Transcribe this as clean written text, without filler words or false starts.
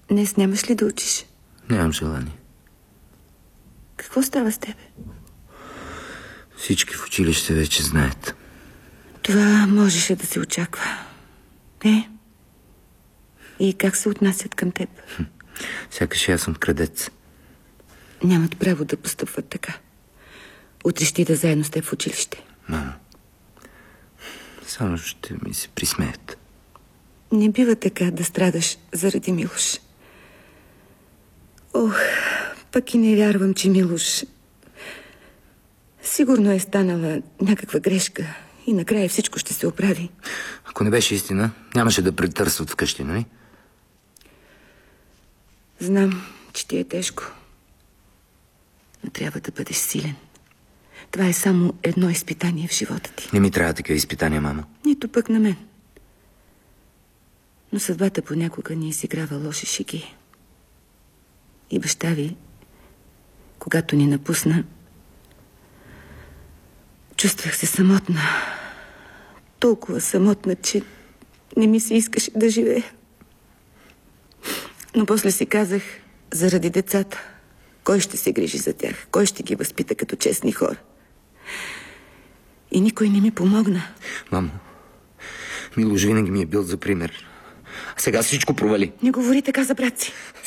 Днес нямаш ли да учиш? Нямам желание. Какво става с тебе? Всички в училище вече знаят. Това можеше да се очаква. И как се отнасят към теб? Сякаш аз съм крадец. Нямат право да постъпват така. Утре ще ида заедно с теб в училище. Мамо, само ще ми се присмеят. Не бива така да страдаш заради Милош. Ох, пък и не вярвам, че Милош... Сигурно е станала някаква грешка и накрая всичко ще се оправи. Ако не беше истина, нямаше да претърсват вкъщи, нали? Знам, че ти е тежко. Но трябва да бъдеш силен. Това е само едно изпитание в живота ти. Не ми трябва такива изпитания, мамо. Нито пък на мен. Но съдбата понякога ни изиграва лоши шеги. И баща ви, когато ни напусна, чувствах се самотна. Толкова самотна, че не ми се искаше да живея. Но после си казах, заради децата, кой ще се грижи за тях? Кой ще ги възпита като честни хора? И никой не ми помогна. Мамо, Милош винаги ми е бил за пример. А сега всичко провали. Не говори така за брат си.